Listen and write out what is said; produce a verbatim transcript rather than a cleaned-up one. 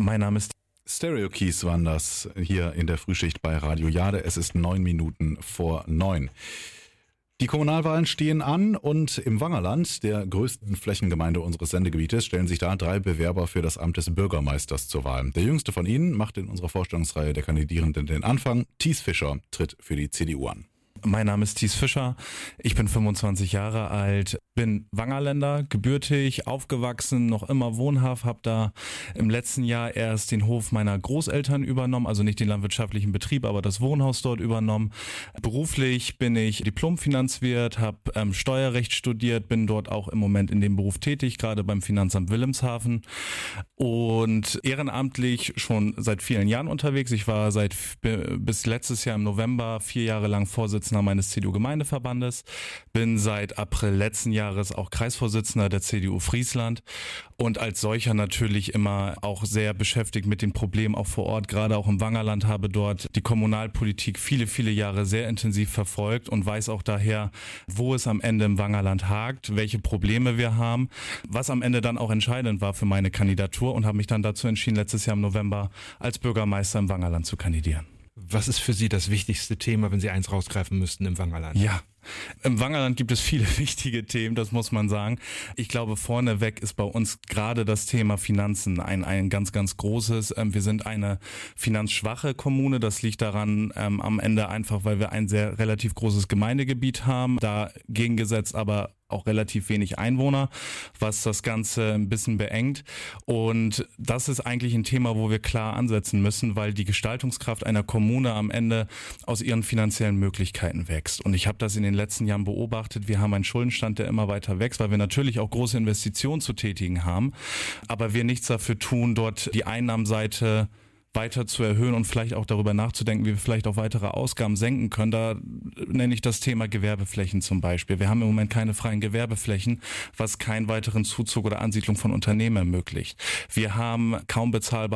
Mein Name ist Stereo Keys waren das hier in der Frühschicht bei Radio Jade. Es ist neun Minuten vor neun. Die Kommunalwahlen stehen an und im Wangerland, der größten Flächengemeinde unseres Sendegebietes, stellen sich da drei Bewerber für das Amt des Bürgermeisters zur Wahl. Der jüngste von ihnen macht in unserer Vorstellungsreihe der Kandidierenden den Anfang. Thies Fischer tritt für die C D U an. Mein Name ist Thies Fischer, ich bin fünfundzwanzig Jahre alt, bin Wangerländer, gebürtig, aufgewachsen, noch immer wohnhaft, habe da im letzten Jahr erst den Hof meiner Großeltern übernommen, also nicht den landwirtschaftlichen Betrieb, aber das Wohnhaus dort übernommen. Beruflich bin ich Diplom-Finanzwirt, habe ähm, Steuerrecht studiert, bin dort auch im Moment in dem Beruf tätig, gerade beim Finanzamt Wilhelmshaven und ehrenamtlich schon seit vielen Jahren unterwegs. Ich war seit bis letztes Jahr im November vier Jahre lang Vorsitzender meines C D U-Gemeindeverbandes, bin seit April letzten Jahres auch Kreisvorsitzender der C D U Friesland und als solcher natürlich immer auch sehr beschäftigt mit den Problemen auch vor Ort, gerade auch im Wangerland, habe dort die Kommunalpolitik viele, viele Jahre sehr intensiv verfolgt und weiß auch daher, wo es am Ende im Wangerland hakt, welche Probleme wir haben, was am Ende dann auch entscheidend war für meine Kandidatur und habe mich dann dazu entschieden, letztes Jahr im November als Bürgermeister im Wangerland zu kandidieren. Was ist für Sie das wichtigste Thema, wenn Sie eins rausgreifen müssten im Wangerland? Ja, im Wangerland gibt es viele wichtige Themen, das muss man sagen. Ich glaube, vorneweg ist bei uns gerade das Thema Finanzen ein, ein ganz, ganz großes. Wir sind eine finanzschwache Kommune. Das liegt daran ähm, am Ende einfach, weil wir ein sehr relativ großes Gemeindegebiet haben. Dagegen gesetzt aber auch relativ wenig Einwohner, was das Ganze ein bisschen beengt. Und das ist eigentlich ein Thema, wo wir klar ansetzen müssen, weil die Gestaltungskraft einer Kommune am Ende aus ihren finanziellen Möglichkeiten wächst. Und ich habe das in den letzten Jahren beobachtet. Wir haben einen Schuldenstand, der immer weiter wächst, weil wir natürlich auch große Investitionen zu tätigen haben, aber wir nichts dafür tun, dort die Einnahmenseite weiter zu erhöhen und vielleicht auch darüber nachzudenken, wie wir vielleicht auch weitere Ausgaben senken können. Da nenne ich das Thema Gewerbeflächen zum Beispiel. Wir haben im Moment keine freien Gewerbeflächen, was keinen weiteren Zuzug oder Ansiedlung von Unternehmen ermöglicht. Wir haben kaum bezahlbare